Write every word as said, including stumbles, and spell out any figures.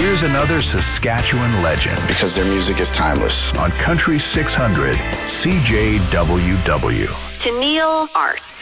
Here's another Saskatchewan legend. Because their music is timeless. On Country six hundred, C J W W. Tennille Arts.